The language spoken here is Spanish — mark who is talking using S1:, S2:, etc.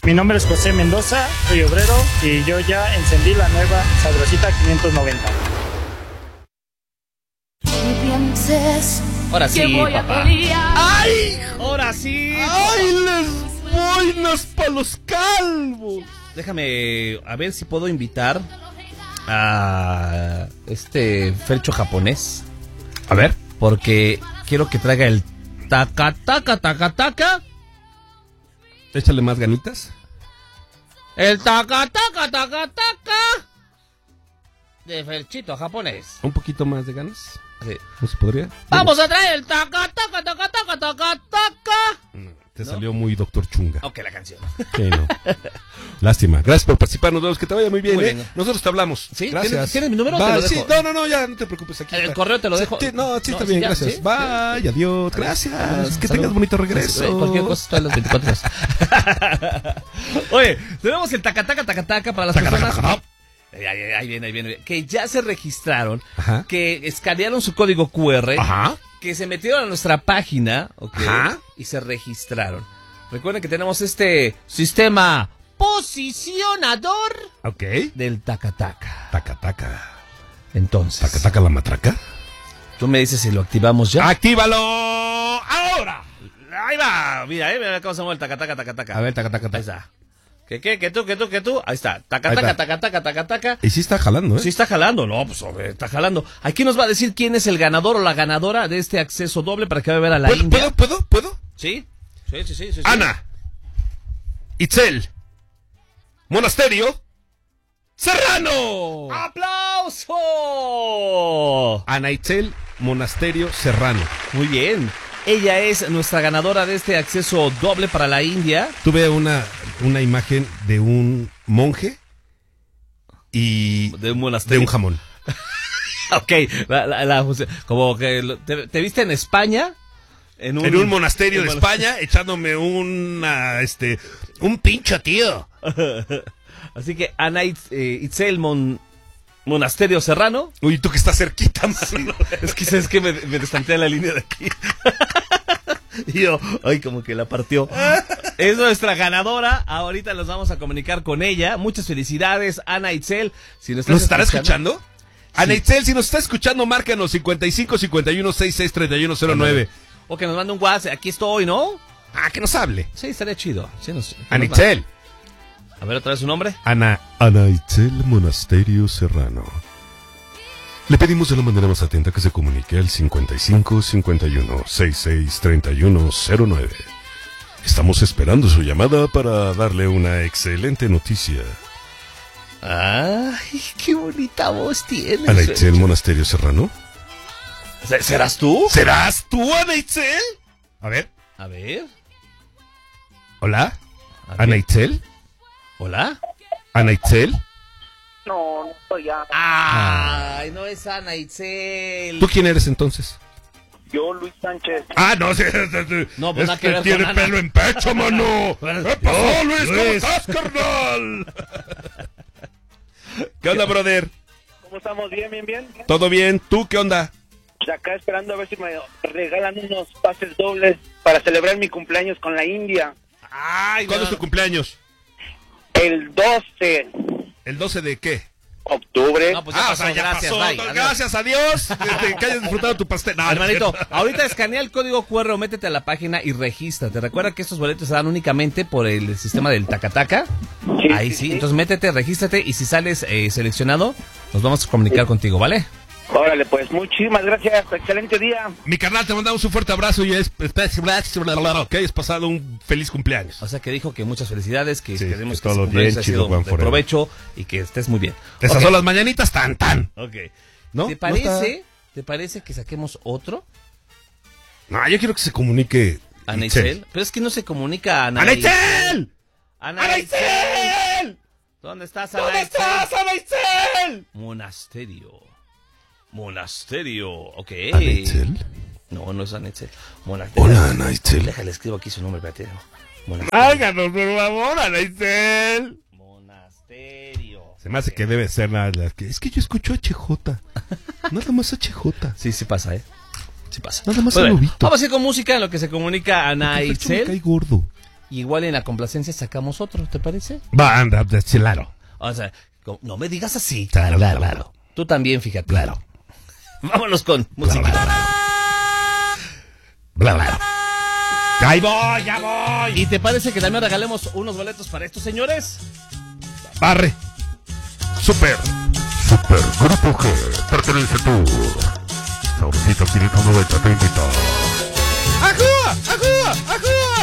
S1: Mi nombre es José Mendoza, soy obrero y yo ya encendí la nueva Sabrosita 590.
S2: Ahora sí, papá.
S3: ¡Ay!
S2: Ahora sí.
S3: ¡Ay, les boinas para los calvos!
S2: Déjame a ver si puedo invitar a este Fercho japonés.
S3: A ver.
S2: Porque quiero que traiga el taca.
S3: Échale más ganitas.
S2: El taca de Ferchito japonés.
S3: Un poquito más de ganas.
S2: Sí.
S3: ¿No se podría?
S2: Vamos a traer el taca.
S3: Te salió muy Doctor Chunga.
S2: Ok, la canción.
S3: Sí, no. Lástima. Gracias por participar. Nos vemos. Que te vaya muy bien,
S2: Muy
S3: ¿eh?
S2: bien.
S3: Nosotros te hablamos.
S2: ¿Sí?
S3: Gracias.
S2: ¿Tienes mi número?
S3: Bye.
S2: Te lo
S3: Sí,
S2: dejo.
S3: no, ya no te preocupes. Aquí
S2: El
S3: está.
S2: correo te lo dejo.
S3: Sí, está
S2: sí,
S3: bien.
S2: ya,
S3: Gracias.
S2: ¿sí?
S3: Bye. Adiós. Gracias. Que
S2: Salud.
S3: tengas bonito regreso.
S2: Cualquier cosa estoy a las 24 horas. Oye, tenemos el taca para las personas. Ahí viene. Que ya se registraron,
S3: Ajá.
S2: que escanearon su código QR,
S3: Ajá.
S2: que se metieron a nuestra página, ¿ok?
S3: Ajá.
S2: Y se registraron. Recuerden que tenemos este sistema posicionador
S3: Ok.
S2: del taca.
S3: Taca.
S2: Entonces,
S3: Taca la matraca.
S2: tú me dices si lo activamos ya.
S3: ¡Actívalo! ¡Ahora!
S2: Ahí va, mira cómo se mueve el taca.
S3: A ver, taca.
S2: Ahí está. Que tú. Ahí está. Taca.
S3: Y sí está jalando, ¿eh?
S2: Sí está jalando, no, pues está jalando. Aquí nos va a decir quién es el ganador o la ganadora de este acceso doble para que vaya a ver a la India.
S3: ¿Puedo?
S2: ¿Sí? Sí.
S3: Ana, Itzel, Monasterio, Serrano.
S2: ¡Aplauso!
S3: Ana Itzel, Monasterio, Serrano.
S2: Muy bien. Ella es nuestra ganadora de este acceso doble para la India.
S3: Tuve una imagen de un monje y
S2: De un monasterio.
S3: de un jamón.
S2: Ok, como que te viste en España. En un
S3: monasterio de España, echándome un pincho, tío.
S2: Así que Ana Itzel Monasterio Serrano.
S3: Uy, tú que estás cerquita, mano.
S2: Es que sabes que me destanteé la línea de aquí. Y yo, ay, como que la partió. Es nuestra ganadora. Ahorita nos vamos a comunicar con ella. Muchas felicidades, Ana Itzel. Si
S3: ¿Nos estará escuchando? Ana Itzel, si nos está escuchando, márcanos 55 51 66 31 09.
S2: O que nos mande un WhatsApp. Aquí estoy, ¿no?
S3: Ah, que nos hable.
S2: Sí, estaría chido. Sí,
S3: Ana Itzel.
S2: A ver, otra vez su nombre.
S3: Ana Itzel Monasterio Serrano. Le pedimos de la manera más atenta que se comunique al 55 51 66 31 09. Estamos esperando su llamada para darle una excelente noticia.
S2: Ay, qué bonita voz tienes.
S3: Ana Itzel Monasterio Serrano.
S2: ¿Serás tú?
S3: ¿Serás tú, Ana Itzel? A ver.
S2: A ver.
S3: Hola.
S2: A ver.
S3: Ana Itzel.
S2: ¿Hola?
S3: Ana Itzel.
S4: No soy Ana.
S2: Ay, no es Ana Itzel.
S3: ¿Tú quién eres entonces?
S4: Yo, Luis Sánchez.
S3: Ah, no, sí,
S2: No, pues nada que ver
S3: tiene
S2: con Ana.
S3: pelo en pecho, mano. ¿Qué pasó, Luis? ¿Cómo
S2: Luis.
S3: estás, carnal? ¿Qué onda, brother?
S4: ¿Cómo estamos? Bien.
S3: ¿Todo bien? ¿Tú qué onda?
S4: Pues acá esperando a ver si me regalan unos pases dobles para celebrar mi cumpleaños con la India.
S2: Ay,
S3: ¿Cuándo es tu cumpleaños?
S4: El 12
S3: ¿El 12 de qué?
S4: octubre.
S2: No, pues ya pasó, gracias, bye, adiós.
S3: Gracias a Dios. Que hayas disfrutado tu pastel. No,
S2: Hermanito,
S3: no es cierto.
S2: ahorita escanea el código QR o métete a la página y regístrate. Recuerda que estos boletos se dan únicamente por el sistema del taca.
S4: Sí,
S2: Ahí sí, entonces métete, regístrate y si sales seleccionado, nos vamos a comunicar contigo, ¿vale?
S4: Órale, pues muchísimas gracias. Excelente día.
S3: Mi carnal, te mandamos un fuerte abrazo y que hayas pasado un feliz cumpleaños.
S2: O sea que dijo que muchas felicidades, que
S3: Sí,
S2: esperemos
S3: que
S2: que
S3: todo
S2: su cumpleaños
S3: bien,
S2: haya
S3: chido,
S2: sido
S3: Juan
S2: de
S3: Forever.
S2: provecho y que estés muy bien.
S3: Esas
S2: Ok.
S3: son las mañanitas tan.
S2: Ok.
S3: ¿No?
S2: ¿Te parece que saquemos otro?
S3: No, yo quiero que se comunique
S2: Ana Itzel. Pero es que no se comunica Ana
S3: Itzel.
S2: Ana Itzel. ¿Dónde estás, Ana Itzel?
S3: Ana Itzel?
S2: Monasterio, ok.
S3: ¿Ana Itzel?
S2: No, no es Ana Itzel. Monasterio.
S3: Hola, Ana Itzel.
S2: Déjale, escribo aquí su nombre, espérate. Monasterio.
S3: Háganos, por favor, Ana Itzel.
S2: Monasterio.
S3: Se me hace que debe ser nada de las que... Es que yo escucho HJ. Nada más HJ.
S2: Sí pasa, Sí pasa.
S3: Nada más
S2: Bueno,
S3: a lobito.
S2: vamos a ir con música en lo que se comunica Ana
S3: Me cae
S2: Itzel.
S3: gordo.
S2: igual en la complacencia sacamos otro, ¿te parece?
S5: Va, anda, claro.
S2: O sea, no me digas así.
S5: Claro.
S2: Tú también, fíjate. Claro. Vámonos con música.
S5: Claro. Ahí voy, ya voy.
S2: ¿Y te parece que también regalemos unos boletos para estos señores?
S5: Barre. Super
S3: Grupo G, pertenece tú. Sabrosito 590 te invita.
S5: ¡Ajúa!